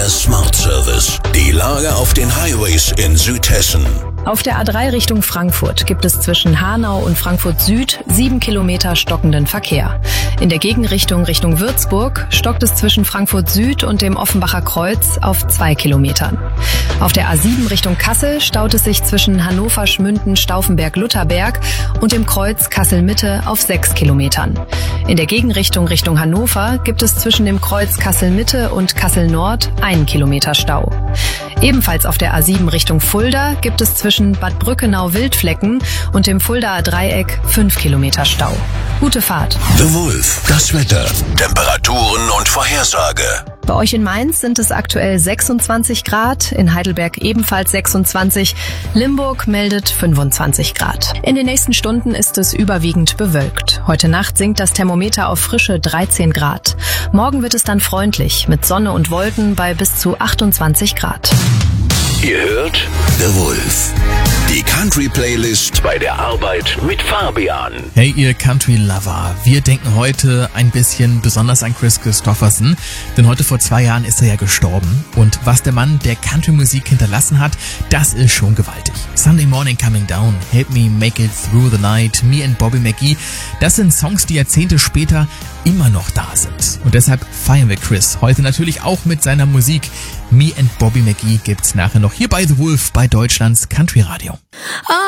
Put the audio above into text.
Der Smart Service. Die Lage auf den Highways in Südhessen. Auf der A3 Richtung Frankfurt gibt es zwischen Hanau und Frankfurt Süd 7 Kilometer stockenden Verkehr. In der Gegenrichtung Richtung Würzburg stockt es zwischen Frankfurt Süd und dem Offenbacher Kreuz auf 2 Kilometern. Auf der A7 Richtung Kassel staut es sich zwischen Hannover-Schmünden-Stauffenberg-Lutherberg und dem Kreuz Kassel-Mitte auf 6 Kilometern. In der Gegenrichtung Richtung Hannover gibt es zwischen dem Kreuz Kassel-Mitte und Kassel-Nord 1 Kilometer Stau. Ebenfalls auf der A7 Richtung Fulda gibt es zwischen Bad Brückenau-Wildflecken und dem Fuldaer Dreieck 5 Kilometer Stau. Gute Fahrt. The Wolf. Das Wetter, Temperaturen und Vorhersage. Bei euch in Mainz sind es aktuell 26 Grad, in Heidelberg ebenfalls 26, Limburg meldet 25 Grad. In den nächsten Stunden ist es überwiegend bewölkt. Heute Nacht sinkt das Thermometer auf frische 13 Grad. Morgen wird es dann freundlich, mit Sonne und Wolken bei bis zu 28 Grad. Ihr hört The Wolf. Die Country-Playlist bei der Arbeit mit Fabian. Hey ihr Country-Lover, wir denken heute ein bisschen besonders an Kris Kristofferson, denn heute vor 2 Jahren ist er ja gestorben. Und was der Mann der Country-Musik hinterlassen hat, das ist schon gewaltig. Sunday Morning Coming Down, Help Me Make It Through the Night, Me and Bobby McGee, das sind Songs, die Jahrzehnte später immer noch da sind. Und deshalb feiern wir Kris heute natürlich auch mit seiner Musik. Me and Bobby McGee gibt's nachher noch hier bei The Wolf bei Deutschlands Country Radio.